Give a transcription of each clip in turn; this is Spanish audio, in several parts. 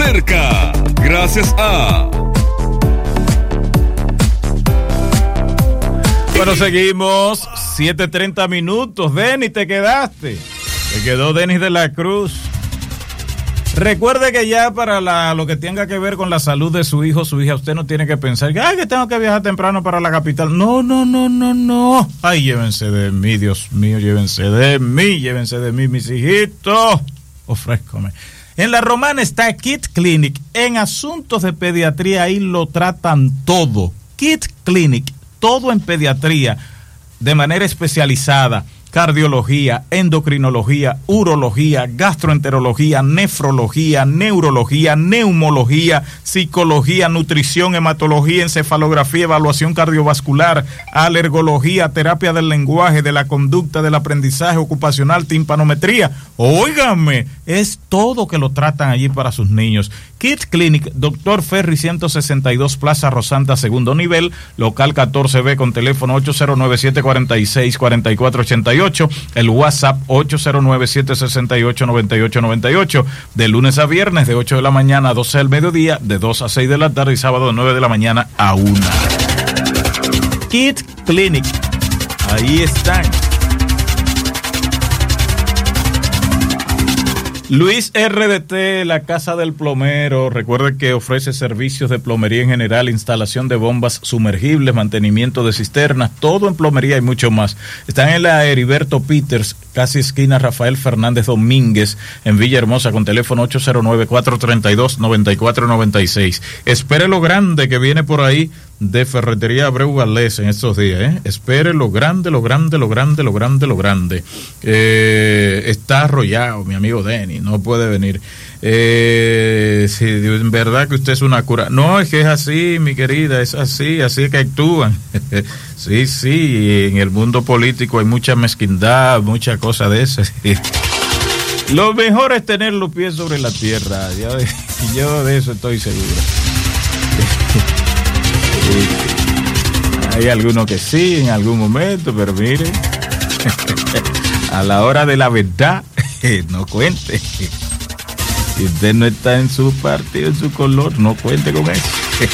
cerca. Gracias a... Bueno, seguimos. 7:30 minutos. Denis, te quedaste. Te quedó Denis de la Cruz. Recuerde que ya para lo que tenga que ver con la salud de su hijo, su hija, usted no tiene que pensar que tengo que viajar temprano para la capital. No. Ay, llévense de mí, Dios mío, llévense de mí, mis hijitos. Ofrézcome. En La Romana está Kid Clinic. En asuntos de pediatría, ahí lo tratan todo. Kid Clinic, todo en pediatría, de manera especializada. Cardiología, endocrinología, urología, gastroenterología, nefrología, neurología, neumología, psicología, nutrición, hematología, encefalografía, evaluación cardiovascular, alergología, terapia del lenguaje, de la conducta, del aprendizaje ocupacional, timpanometría. Óigame, es todo que lo tratan allí para sus niños. Kids Clinic, Dr. Ferry 162, Plaza Rosanta, segundo nivel, local 14B, con teléfono 809-746-4488, el WhatsApp 809-768-9898, de lunes a viernes de 8 de la mañana a 12 del mediodía, de 2 a 6 de la tarde y sábado de 9 de la mañana a 1. Kids Clinic, ahí están. Luis RDT, la casa del plomero. Recuerde que ofrece servicios de plomería en general, instalación de bombas sumergibles, mantenimiento de cisternas, todo en plomería y mucho más. Están en la Heriberto Peters, casi esquina Rafael Fernández Domínguez, en Villahermosa, con teléfono 809-432-9496. Espere lo grande que viene por ahí de Ferretería Abreu Galés en estos días, Espere lo grande. Está arrollado, mi amigo Denny, no puede venir. Si en verdad que usted es una cura. No, es que es así, mi querida, es así que actúan. Sí, en el mundo político hay mucha mezquindad, mucha cosa de esas. Lo mejor es tener los pies sobre la tierra, yo de eso estoy seguro. Hay algunos que sí en algún momento, pero mire, a la hora de la verdad, no cuente. Si usted no está en su partido, en su color, no cuente con eso.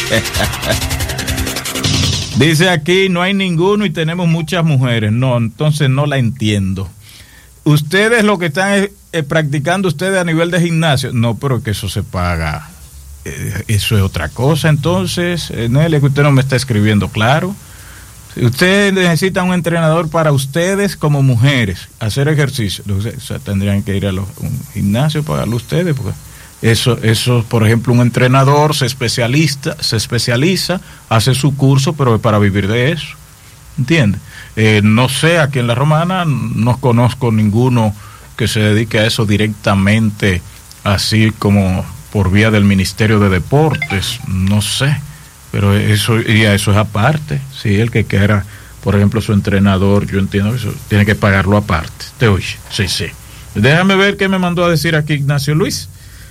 Dice aquí, no hay ninguno y tenemos muchas mujeres. No, entonces no la entiendo. Ustedes lo que están practicando ustedes a nivel de gimnasio, no, pero que eso se paga. Eso es otra cosa. Entonces, Nelly, que usted no me está escribiendo claro. Usted necesita un entrenador para ustedes como mujeres hacer ejercicio. O sea, tendrían que ir a un gimnasio para pagarlo ustedes, porque eso, por ejemplo, un entrenador se especializa, hace su curso, pero es para vivir de eso. ¿Entiende? No sé, aquí en La Romana no conozco ninguno que se dedique a eso directamente, así como por vía del Ministerio de Deportes, no sé, pero eso es aparte. Sí, el que quiera, por ejemplo, su entrenador, yo entiendo que eso tiene que pagarlo aparte. ¿Te oye? Sí. Déjame ver qué me mandó a decir aquí Ignacio Luis.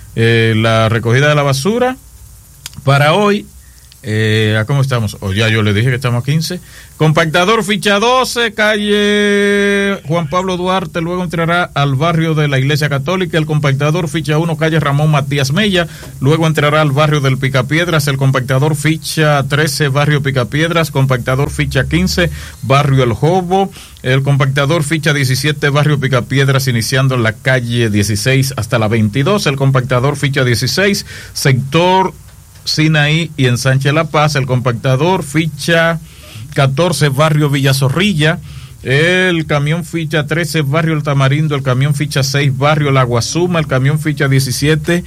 La recogida de la basura para hoy, ¿cómo estamos? Ya yo le dije que estamos a 15. Compactador ficha 12, calle Juan Pablo Duarte, luego entrará al barrio de la Iglesia Católica. El compactador ficha 1, calle Ramón Matías Mella, luego entrará al barrio del Picapiedras. El compactador ficha 13, barrio Picapiedras. Compactador ficha 15, barrio El Jobo. El compactador ficha 17, barrio Picapiedras, iniciando en la calle 16 hasta la 22. El compactador ficha 16, sector Sinaí y Ensanche La Paz. El compactador ficha 14, barrio Villa Zorrilla. El camión ficha 13, barrio El Tamarindo. El camión ficha 6, barrio La Guazuma. El camión ficha 17,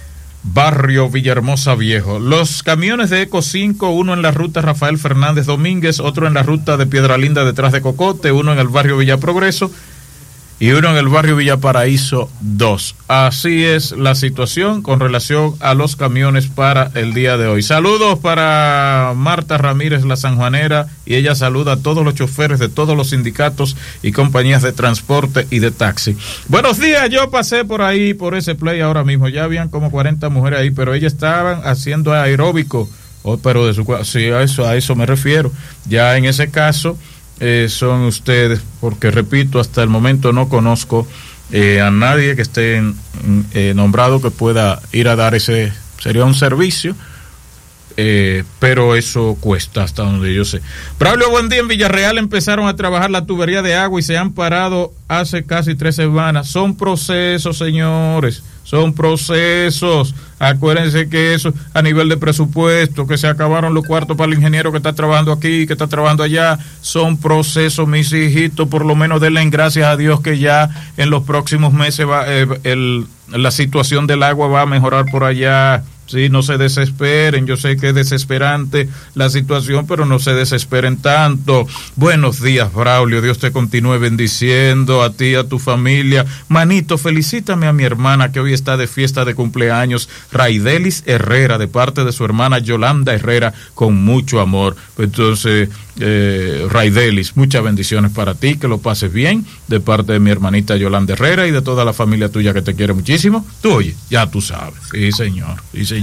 barrio Villahermosa Viejo. Los camiones de Eco 5, uno en la ruta Rafael Fernández Domínguez, otro en la ruta de Piedra Linda detrás de Cocote, uno en el barrio Villa Progreso y uno en el barrio Villa Paraíso 2. Así es la situación con relación a los camiones para el día de hoy. Saludos para Marta Ramírez, la sanjuanera, y ella saluda a todos los choferes de todos los sindicatos y compañías de transporte y de taxi. Buenos días, yo pasé por ahí, por ese play ahora mismo, ya habían como 40 mujeres ahí, pero ellas estaban haciendo aeróbico, pero de su sí, a eso me refiero. Ya en ese caso son ustedes, porque repito, hasta el momento no conozco a nadie que esté nombrado que pueda ir a dar ese Sería un servicio, pero eso cuesta hasta donde yo sé. Braulio, buen día. En Villarreal empezaron a trabajar la tubería de agua y se han parado hace casi 3 semanas. Son procesos, señores, son procesos. Acuérdense que eso a nivel de presupuesto, que se acabaron los cuartos para el ingeniero que está trabajando aquí, que está trabajando allá, son procesos, mis hijitos. Por lo menos denle gracias a Dios que ya en los próximos meses la situación del agua va a mejorar por allá. Sí, no se desesperen, yo sé que es desesperante la situación, pero no se desesperen tanto. Buenos días, Braulio, Dios te continúe bendiciendo, a ti, a tu familia. Manito, felicítame a mi hermana que hoy está de fiesta de cumpleaños, Raidelis Herrera, de parte de su hermana Yolanda Herrera, con mucho amor. Entonces, Raidelis, muchas bendiciones para ti, que lo pases bien, de parte de mi hermanita Yolanda Herrera y de toda la familia tuya que te quiere muchísimo. Tú, oye, ya tú sabes. Sí, señor, sí, señor.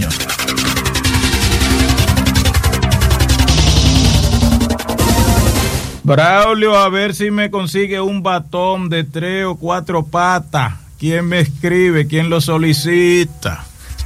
Braulio, a ver si me consigue un batón de 3 o 4 patas. ¿Quién me escribe? ¿Quién lo solicita?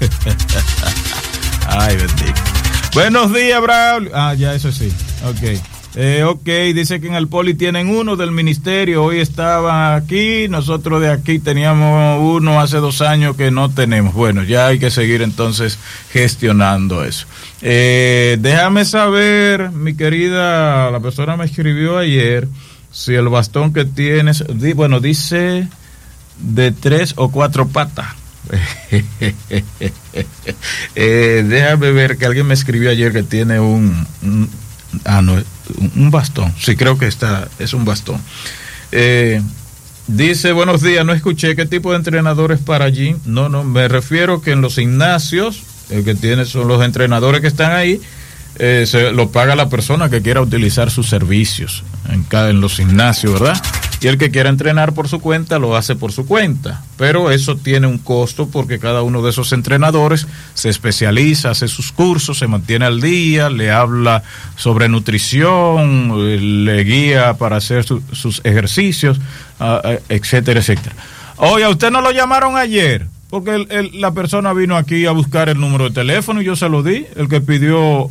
Ay, bendito. Buenos días, Braulio. Ah, ya, eso sí. Ok. Ok, dice que en el Poli tienen uno del ministerio, hoy estaba aquí, nosotros de aquí teníamos uno hace 2 años que no tenemos. Bueno, ya hay que seguir entonces gestionando eso. Déjame saber, mi querida, la persona me escribió ayer, si el bastón que tienes, bueno, dice de 3 o 4 patas. Déjame ver, que alguien me escribió ayer que tiene un bastón. Sí, creo que es un bastón. Dice, buenos días, no escuché qué tipo de entrenadores para allí. No, me refiero que en los gimnasios, el que tiene son los entrenadores que están ahí, se lo paga la persona que quiera utilizar sus servicios en los gimnasios, ¿verdad? Y el que quiera entrenar por su cuenta lo hace por su cuenta, pero eso tiene un costo porque cada uno de esos entrenadores se especializa, hace sus cursos, se mantiene al día, le habla sobre nutrición, le guía para hacer sus ejercicios, etcétera, etcétera. Oye, ¿a usted no lo llamaron ayer? Porque la persona vino aquí a buscar el número de teléfono y yo se lo di, el que pidió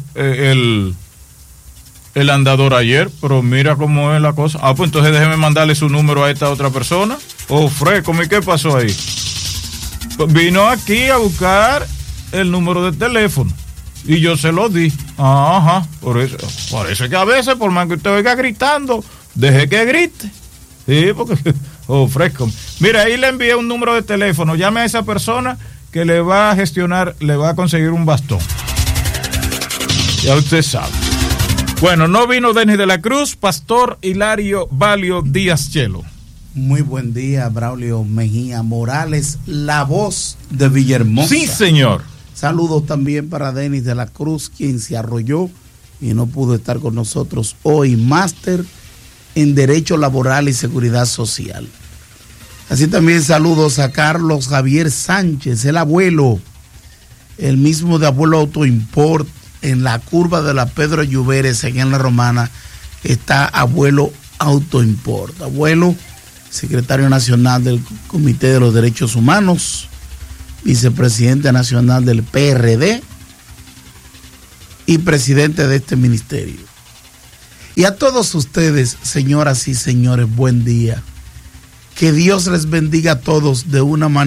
el andador ayer, pero mira cómo es la cosa. Ah, pues entonces déjeme mandarle su número a esta otra persona. Oh, fresco, ¿y qué pasó ahí? Pues vino aquí a buscar el número de teléfono y yo se lo di. Ajá, por eso es que a veces, por más que usted oiga gritando, deje que grite. Sí, porque, oh, fresco. Mira, ahí le envié un número de teléfono, llame a esa persona que le va a gestionar, le va a conseguir un bastón. Ya usted sabe. Bueno, no vino Denis de la Cruz, Pastor Hilario Valio Díaz Chelo. Muy buen día, Braulio Mejía Morales, la voz de Villahermosa. Sí, señor. Saludos también para Denis de la Cruz, quien se arrolló y no pudo estar con nosotros hoy, máster en Derecho Laboral y Seguridad Social. Así también saludos a Carlos Javier Sánchez, el abuelo, el mismo de Abuelo Autoimport. En la curva de la Pedro Lluveres, en la Romana, está Abuelo Autoimport. Abuelo, secretario nacional del Comité de los Derechos Humanos, vicepresidente nacional del PRD y presidente de este ministerio. Y a todos ustedes, señoras y señores, buen día. Que Dios les bendiga a todos de una manera